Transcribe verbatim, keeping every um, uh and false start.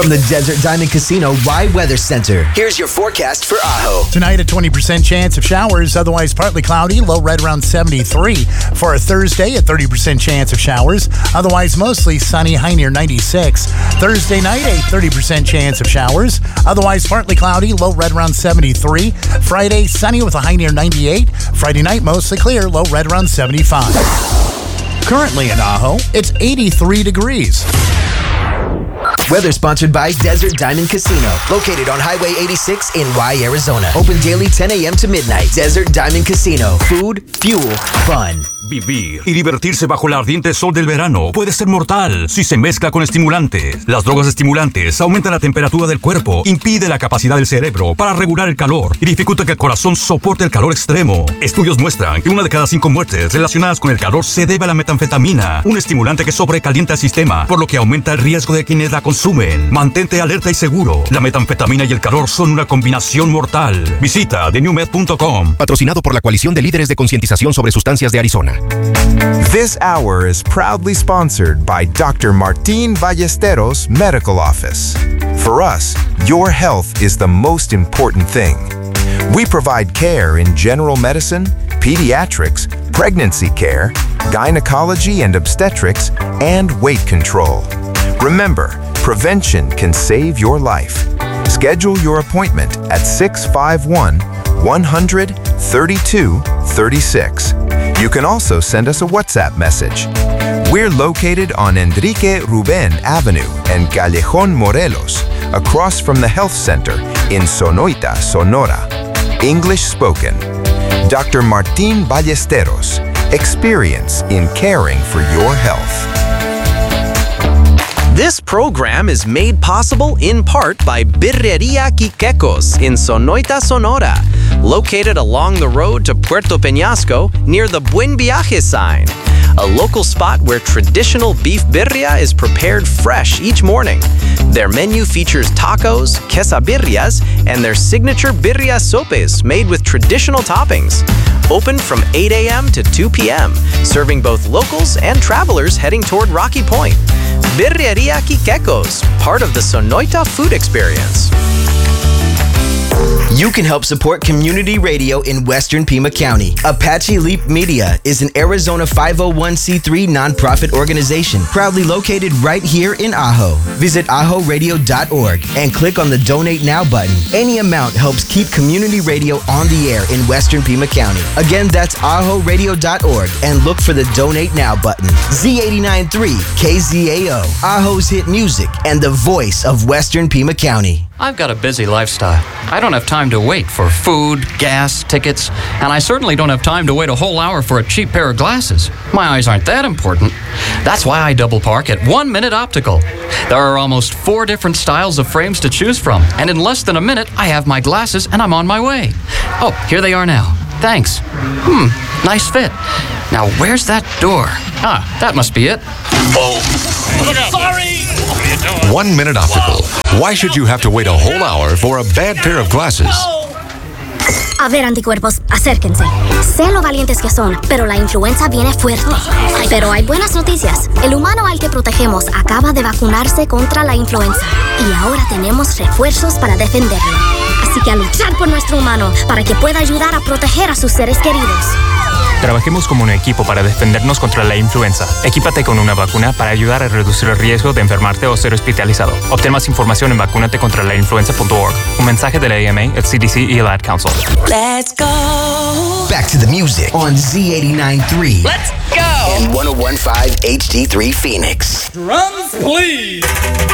From the Desert Diamond Casino Y Weather Center, here's your forecast for Ajo. Tonight, a twenty percent chance of showers, otherwise partly cloudy, low right around seventy-three. For a Thursday, a thirty percent chance of showers, otherwise mostly sunny, high near ninety-six. Thursday night, a thirty percent chance of showers, otherwise partly cloudy, low right around seventy-three. Friday, sunny with a high near ninety-eight. Friday night, mostly clear, low right around seventy-five. Currently in Ajo, it's eighty-three degrees. Weather sponsored by Desert Diamond Casino, located on Highway eighty-six in Y, Arizona. Open daily ten a.m. to midnight. Desert Diamond Casino. Food, fuel, fun. Vivir y divertirse bajo el ardiente sol del verano puede ser mortal si se mezcla con estimulantes. Las drogas estimulantes aumentan la temperatura del cuerpo, impide la capacidad del cerebro para regular el calor y dificulta que el corazón soporte el calor extremo. Estudios muestran que una de cada cinco muertes relacionadas con el calor se debe a la metanfetamina, un estimulante que sobrecalienta el sistema, por lo que aumenta el riesgo de quienes la consumen. Mantente alerta y seguro. La metanfetamina y el calor son una combinación mortal. Visita the new med punto com. Patrocinado por la Coalición de Líderes de Concientización sobre Sustancias de Arizona. This hour is proudly sponsored by Doctor Martin Ballesteros Medical Office. For us, your health is the most important thing. We provide care in general medicine, pediatrics, pregnancy care, gynecology and obstetrics, and weight control. Remember, prevention can save your life. Schedule your appointment at six five one, one hundred, thirty-two thirty-six. You can also send us a WhatsApp message. We're located on Enrique Ruben Avenue and Callejón Morelos, across from the Health Center in Sonoita, Sonora. English spoken. Doctor Martin Ballesteros, experience in caring for your health. This program is made possible in part by Birrería Quiquecos in Sonoita, Sonora, located along the road to Puerto Peñasco near the Buen Viaje sign, a local spot where traditional beef birria is prepared fresh each morning. Their menu features tacos, quesabirrias, and their signature birria sopes made with traditional toppings. Open from eight a.m. to two p.m., serving both locals and travelers heading toward Rocky Point. Birrería Quiquecos, part of the Sonoita food experience. You can help support community radio in Western Pima County. Apache Leap Media is an Arizona five oh one c three nonprofit organization proudly located right here in Ajo. Visit ajo radio dot org and click on the Donate Now button. Any amount helps keep community radio on the air in Western Pima County. Again, that's ajo radio dot org and look for the Donate Now button. Z eighty-nine point three K Z A O, Ajo's hit music and the voice of Western Pima County. I've got a busy lifestyle. I don't have time to wait for food, gas, tickets, and I certainly don't have time to wait a whole hour for a cheap pair of glasses. My eyes aren't that important. That's why I double park at One Minute Optical. There are almost four different styles of frames to choose from, and in less than a minute, I have my glasses and I'm on my way. Oh, here they are now. Thanks. Hmm, nice fit. Now, where's that door? Ah, that must be it. Oh, look out. Sorry! One Minute Optical. Why should you have to wait a whole hour for a bad pair of glasses? A ver, anticuerpos, acérquense. Sé lo valientes que son, pero la influenza viene fuerte. Pero hay buenas noticias. El humano al que protegemos acaba de vacunarse contra la influenza. Y ahora tenemos refuerzos para defenderlo. Así que a luchar por nuestro humano para que pueda ayudar a proteger a sus seres queridos. Trabajemos como un equipo para defendernos contra la influenza. Equípate con una vacuna para ayudar a reducir el riesgo de enfermarte o ser hospitalizado. Obtén más información en vacunate contra la influenza punto org. Un mensaje de la A M A, el C D C y el Ad Council. Let's go. Back to the music on Z eighty-nine point three. Let's go. And one oh one point five H D three Phoenix. Drums, please.